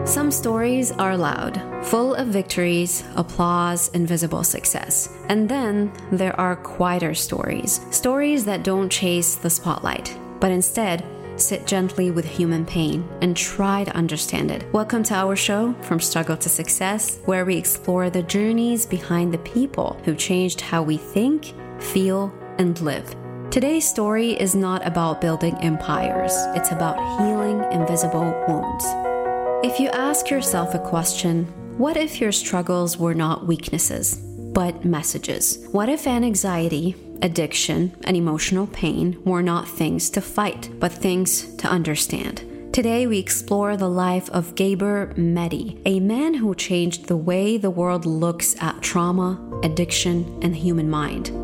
Some stories are loud, full of victories, applause, and visible success. And then there are quieter stories that don't chase the spotlight, but instead sit gently with human pain and try to understand it. Welcome to our show, From Struggle to Success, where we explore the journeys behind the people who changed how we think, feel, and live. Today's story is not about building empires. It's about healing invisible wounds. If you ask yourself a question, what if your struggles were not weaknesses, but messages? What if anxiety, addiction, and emotional pain were not things to fight, but things to understand? Today, we explore the life of Gabor Mate, a man who changed the way the world looks at trauma, addiction, and the human mind.